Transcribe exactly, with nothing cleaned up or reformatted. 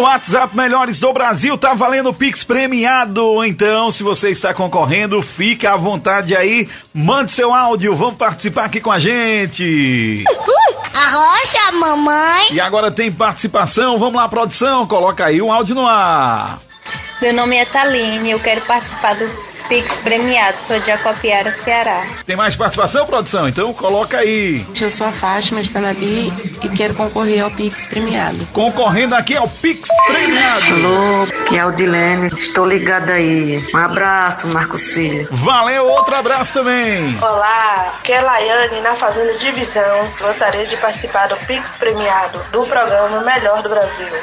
WhatsApp Melhores do Brasil, tá valendo Pix premiado. Então, se você está concorrendo, fica à vontade aí, mande seu áudio, vamos participar aqui com a gente. Arrocha, mamãe. E agora tem participação, vamos lá, produção, coloca aí um áudio no ar. Meu nome é Taline, eu quero participar do Pix premiado, sou de Acopiara, Ceará. Tem mais participação, produção? Então coloca aí. Eu sou a Fátima de Tanabi e quero concorrer ao Pix premiado. Concorrendo aqui ao Pix premiado. Alô, que é o Dilene, estou ligada aí. Um abraço, Marcos Filho. Valeu, outro abraço também. Olá, que é Laiane na Fazenda Divisão. Gostaria de participar do Pix premiado do programa Melhor do Brasil.